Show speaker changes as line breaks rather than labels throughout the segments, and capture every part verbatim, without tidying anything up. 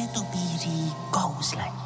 netopíří kouzlení.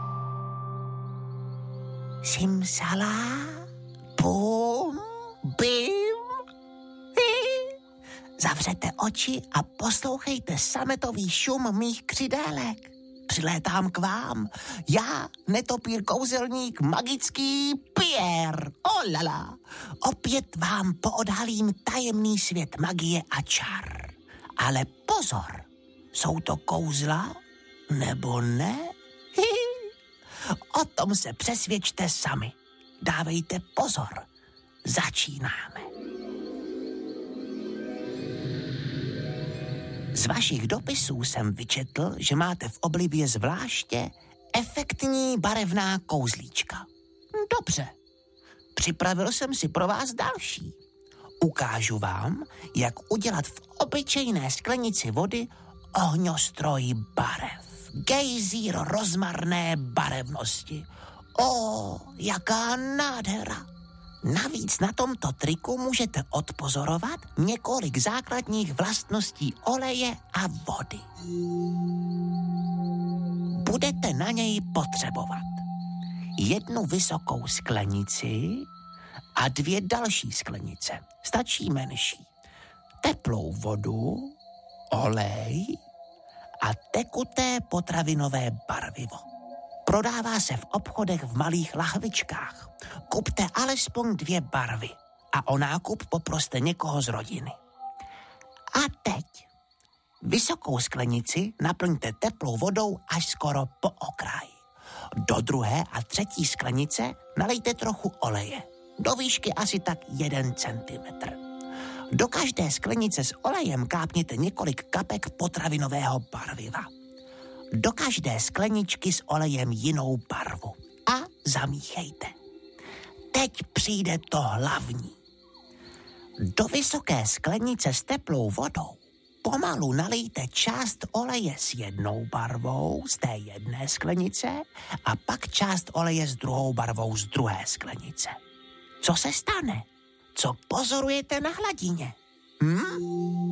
Simsala, bum, bim, hi. Zavřete oči a poslouchejte sametový šum mých křidélek. Přilétám k vám, já, netopír kouzelník, magický Pierre, olala. Opět vám poodhalím tajemný svět magie a čar. Ale pozor, jsou to kouzla nebo ne? O tom se přesvědčte sami. Dávejte pozor, začínáme. Z vašich dopisů jsem vyčetl, že máte v oblibě zvláště efektní barevná kouzlíčka. Dobře, připravil jsem si pro vás další. Ukážu vám, jak udělat v obyčejné sklenici vody ohňostroj barev. Gejzír rozmarné barevnosti. O, jaká nádhera! Navíc na tomto triku můžete odpozorovat několik základních vlastností oleje a vody. Budete na něj potřebovat jednu vysokou sklenici a dvě další sklenice. Stačí menší. Teplou vodu, olej a tekuté potravinové barvivo. Prodává se v obchodech v malých lahvičkách. Kupte alespoň dvě barvy a o nákup poproste někoho z rodiny. A teď vysokou sklenici naplňte teplou vodou až skoro po okraj. Do druhé a třetí sklenice nalejte trochu oleje. Do výšky asi tak jeden centimetr. Do každé sklenice s olejem kápněte několik kapek potravinového barviva. Do každé skleničky s olejem jinou barvu a zamíchejte. Teď přijde to hlavní. Do vysoké sklenice s teplou vodou pomalu nalijte část oleje s jednou barvou z té jedné sklenice a pak část oleje s druhou barvou z druhé sklenice. Co se stane? Co pozorujete na hladině? Hm?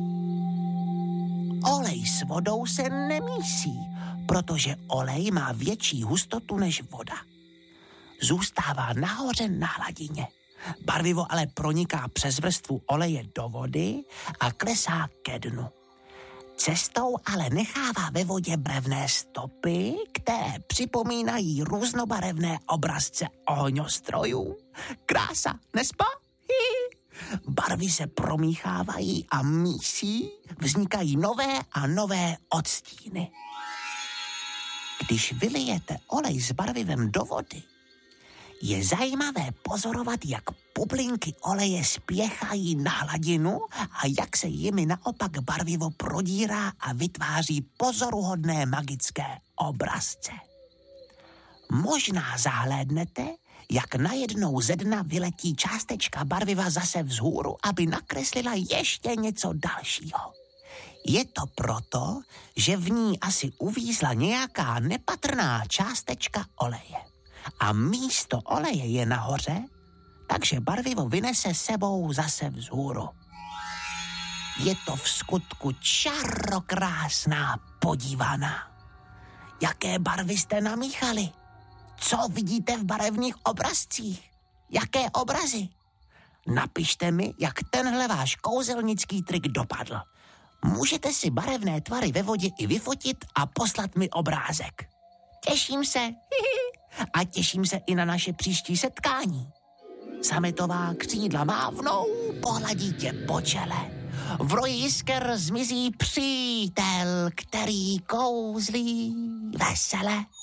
Olej s vodou se nemísí, protože olej má větší hustotu než voda. Zůstává nahoře na hladině. Barvivo ale proniká přes vrstvu oleje do vody a klesá ke dnu. Cestou ale nechává ve vodě barevné stopy, které připomínají různobarevné obrazce ohňostrojů. Krása, nespa? Hi. Barvy se promíchávají a mísí, vznikají nové a nové odstíny. Když vylijete olej s barvivem do vody, je zajímavé pozorovat, jak bublinky oleje spěchají na hladinu a jak se jimi naopak barvivo prodírá a vytváří pozoruhodné magické obrazce. Možná zahlédnete, jak najednou ze dna vyletí částečka barviva zase vzhůru, aby nakreslila ještě něco dalšího. Je to proto, že v ní asi uvízla nějaká nepatrná částečka oleje. A místo oleje je nahoře, takže barvivo vynese sebou zase vzhůru. Je to v skutku čarokrásná podívaná. Jaké barvy jste namíchali? Co vidíte v barevných obrazcích? Jaké obrazy? Napište mi, jak tenhle váš kouzelnický trik dopadl. Můžete si barevné tvary ve vodě i vyfotit a poslat mi obrázek. Těším se. A těším se i na naše příští setkání. Sametová křídla mávnou, pohladí tě po čele. V roji jisker zmizí přítel, který kouzlí vesele.